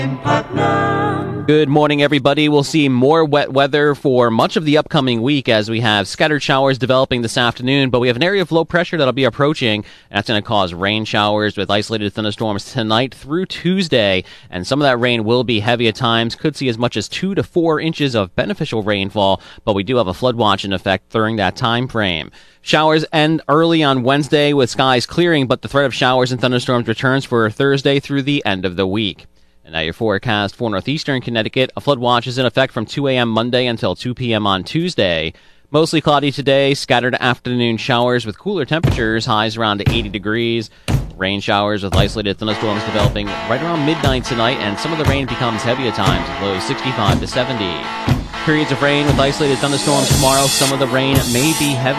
Good morning, everybody. We'll see more wet weather for much of the upcoming week as we have scattered showers developing this afternoon, but we have an area of low pressure that'll be approaching. That's going to cause rain showers with isolated thunderstorms tonight through Tuesday, and some of that rain will be heavy at times. Could see as much as 2 to 4 inches of beneficial rainfall, but we do have a flood watch in effect during that time frame. Showers end early on Wednesday with skies clearing, but the threat of showers and thunderstorms returns for Thursday through the end of the week. And now your forecast for northeastern Connecticut. A flood watch is in effect from 2 a.m. Monday until 2 p.m. on Tuesday. Mostly cloudy today, scattered afternoon showers with cooler temperatures, highs around 80 degrees. Rain showers with isolated thunderstorms developing right around midnight tonight, and some of the rain becomes heavy at times, lows 65 to 70. Periods of rain with isolated thunderstorms tomorrow. Some of the rain may be heavy.